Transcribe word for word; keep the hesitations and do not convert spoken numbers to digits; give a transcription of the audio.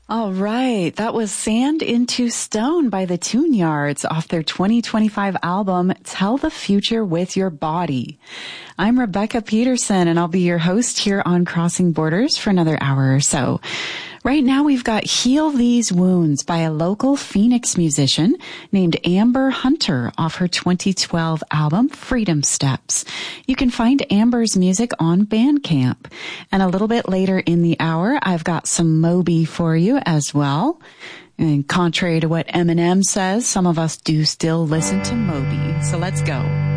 All right. That was Sand into Stone by the Tune Yards off their twenty twenty-five album, Tell the Future with Your Body. I'm Rebecca Peterson, and I'll be your host here on Crossing Borders for another hour or so. Right now we've got Heal These Wounds by a local Phoenix musician named Amber Hunter off her twenty twelve album Freedom Steps. You can find Amber's music on Bandcamp. And a little bit later in the hour, I've got some Moby for you as well. And contrary to what Eminem says, some of us do still listen to Moby. So let's go.